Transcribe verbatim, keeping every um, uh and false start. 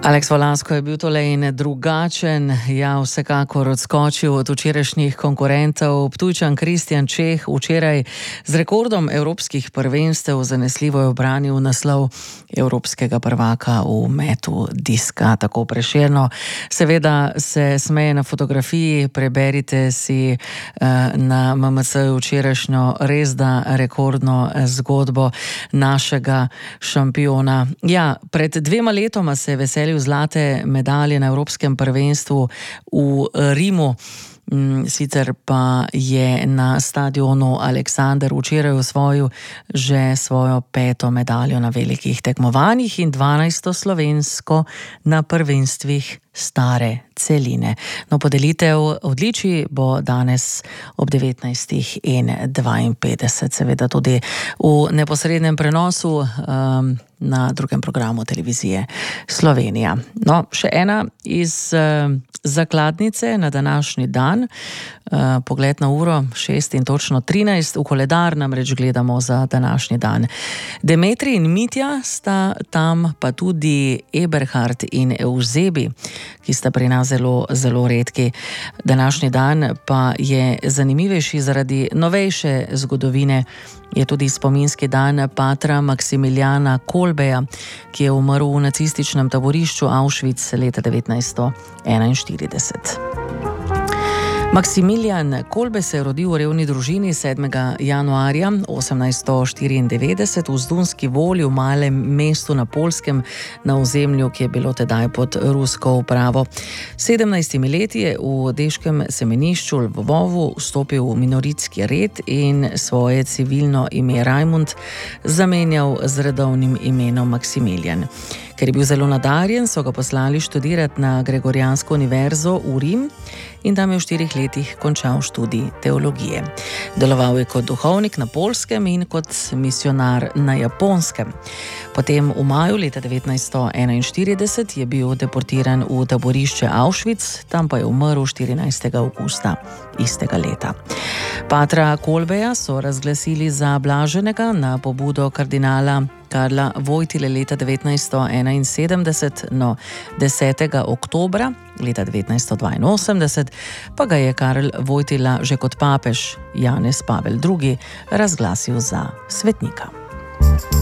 Aleks Valansko je bil tole in drugačen, ja, vsekakor odskočil od včerajšnjih konkurentov. Ptujčan Kristjan Čeh včeraj z rekordom evropskih prvenstev zanesljivo je obranil naslov evropskega prvaka v metu diska. Tako Prešerno. Seveda se smeje na fotografiji, preberite si eh, na M M C včerajšnjo resda rekordno zgodbo našega šampiona. Ja, pred dvema letoma se je veselil zlate medalje na evropskem prvenstvu v Rimu. Sicer pa je na stadionu Aleksander včeraj osvojil že svojo peto medaljo na velikih tekmovanjih in dvanajsto slovensko na prvenstvih stare celine. No, podelitev odličij bo danes ob devetnajstih in dvainpetdeset, seveda tudi v neposrednem prenosu um, na drugem programu televizije Slovenija. No, še ena iz uh, zakladnice na današnji dan. Uh, pogled na uro, šest in točno trinajst, v koledar namreč gledamo za današnji dan. Demetri in Mitja sta tam, pa tudi Eberhard in Eusebi, ki sta pri nas zelo, zelo redki. Današnji dan pa je zanimivejši zaradi novejše zgodovine. Je tudi spominski dan patra Maksimiljana Kolbeja, ki je umrl v nacističnem taborišču Auschwitz leta devetnajststo enainštirideset. Maksimilijan Kolbe se je rodil v revni družini sedmega januarja osemnajststo štiriindevetdeset v Zdunski Voli, v malem mestu na Poljskem, na ozemlju, ki je bilo tedaj pod rusko upravo. sedemnajstimi leti je v deškem semenišču Lvovu vstopil v minoritski red in svoje civilno ime Rajmund zamenjal z redovnim imenom Maksimilijan. Ker je bil zelo nadarjen, so ga poslali študirati na Gregorijansko univerzo v Rim in tam je v štirih letih končal študij teologije. Deloval je kot duhovnik na Poljskem in kot misionar na Japonskem. Potem v maju leta devetnajststo enainštirideset je bil deportiran v taborišče Auschwitz, tam pa je umrl štirinajstega avgusta istega leta. Patra Kolbeja so razglasili za blaženega na pobudo kardinala Karla Vojtile leta devetnajststo enainsedemdeset, no desetega oktobra leta devetnajststo dvainosemdeset pa ga je Karl Vojtila že kot papež Janez Pavel drugi razglasil za svetnika.